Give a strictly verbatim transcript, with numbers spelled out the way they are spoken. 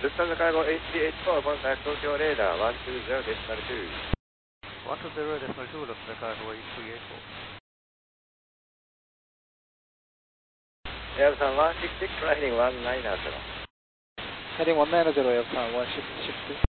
Lufthansa Cargo eight three eight four, contact Tokyo radar one two zero decimal two. one two zero decimal two, Lufthansa Cargo eight three eight four. Airsan one six six, heading one nine zero. Heading one nine zero, Airsan one six six.